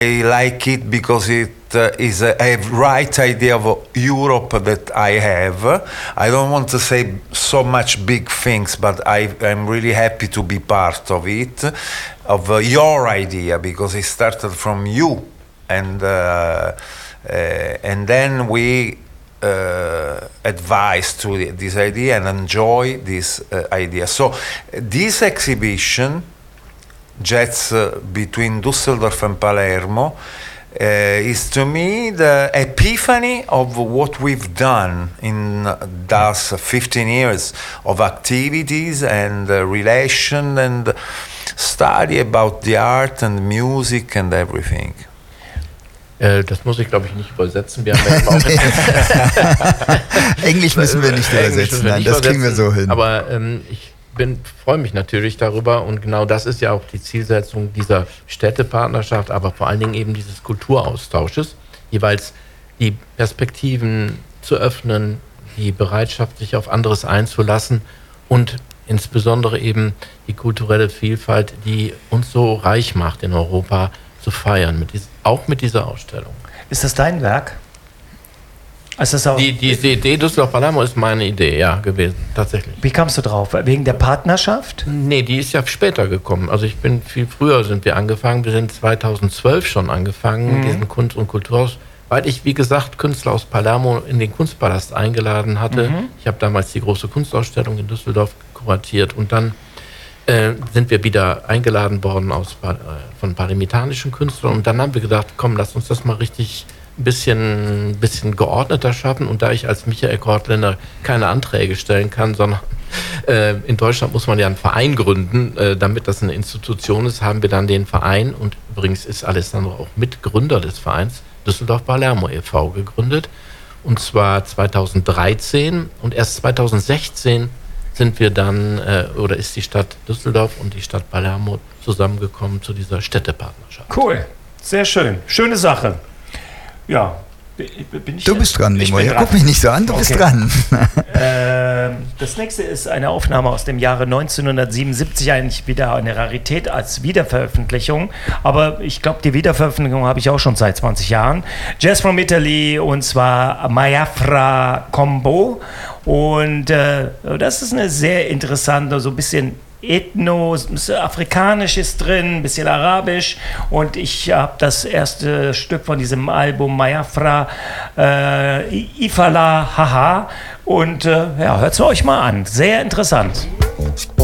I like it because it is a right idea of Europe that I have. I don't want to say so much big things, but I'm really happy to be part of it, of your idea, because it started from you, and then we advise to this idea and enjoy this idea. So this exhibition, Jets between Düsseldorf and Palermo, is to me the epiphany of what we've done in those 15 years of activities and relation and study about the art and music and everything. Das muss ich, glaube ich, nicht übersetzen. Wir haben Englisch müssen wir nicht übersetzen, nein, das kriegen wir so hin. Aber ich freue mich natürlich darüber, und genau das ist ja auch die Zielsetzung dieser Städtepartnerschaft, aber vor allen Dingen eben dieses Kulturaustausches, jeweils die Perspektiven zu öffnen, die Bereitschaft, sich auf anderes einzulassen und insbesondere eben die kulturelle Vielfalt, die uns so reich macht in Europa, zu feiern, auch mit dieser Ausstellung. Ist das dein Werk? Ist das auch diese Idee Düsseldorf-Palermo ist meine Idee, ja, gewesen, tatsächlich. Wie kamst du drauf? Wegen der Partnerschaft? Nee, die ist ja später gekommen. Also viel früher sind wir angefangen. Wir sind 2012 schon angefangen, diesen Kunst- und Kulturhaus, weil ich, wie gesagt, Künstler aus Palermo in den Kunstpalast eingeladen hatte. Ich habe damals die große Kunstausstellung in Düsseldorf kuratiert, und dann sind wir wieder eingeladen worden von palermitanischen Künstlern, und dann haben wir gedacht, komm, lass uns das mal richtig ein bisschen geordneter schaffen. Und da ich als Michael Kortländer keine Anträge stellen kann, sondern in Deutschland muss man ja einen Verein gründen, damit das eine Institution ist, haben wir dann den Verein, und übrigens ist Alessandro auch Mitgründer des Vereins, Düsseldorf-Palermo e.V. gegründet, und zwar 2013, und erst 2016 sind wir dann, oder ist die Stadt Düsseldorf und die Stadt Palermo zusammengekommen zu dieser Städtepartnerschaft. Cool, sehr schön. Schöne Sache. Ja, bin ich Du bist dran, Nemo. Ja, guck mich nicht so an, du bist dran. Das nächste ist eine Aufnahme aus dem Jahre 1977, eigentlich wieder eine Rarität als Wiederveröffentlichung. Aber ich glaube, die Wiederveröffentlichung habe ich auch schon seit 20 Jahren. Jazz from Italy, und zwar Mayafra Combo. Und das ist eine sehr interessante, so ein bisschen Ethno, ein bisschen Afrikanisch ist drin, ein bisschen Arabisch, und ich habe das erste Stück von diesem Album Mayafra, Ifala Haha, und hört es euch mal an, sehr interessant.